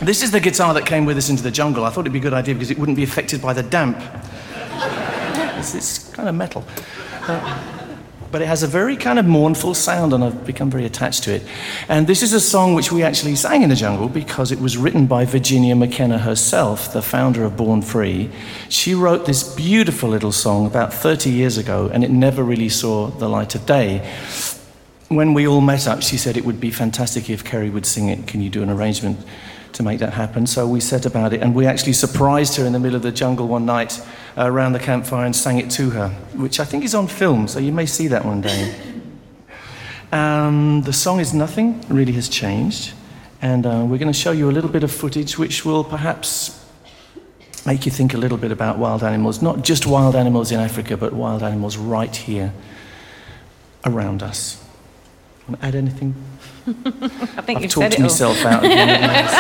This is the guitar that came with us into the jungle. I thought it'd be a good idea because it wouldn't be affected by the damp. It's kind of metal. But it has a very kind of mournful sound, and I've become very attached to it. And this is a song which we actually sang in the jungle because it was written by Virginia McKenna herself, the founder of Born Free. She wrote this beautiful little song about 30 years ago, and it never really saw the light of day. When we all met up, she said it would be fantastic if Kerry would sing it. Can you do an arrangement to make that happen? So we set about it, and we actually surprised her in the middle of the jungle one night around the campfire and sang it to her, which I think is on film, so you may see that one day. The song is Nothing Really Has Changed, and we're going to show you a little bit of footage which will perhaps make you think a little bit about wild animals, not just wild animals in Africa, but wild animals right here around us. Want to add anything? I think I've you've talked said it all. myself out again.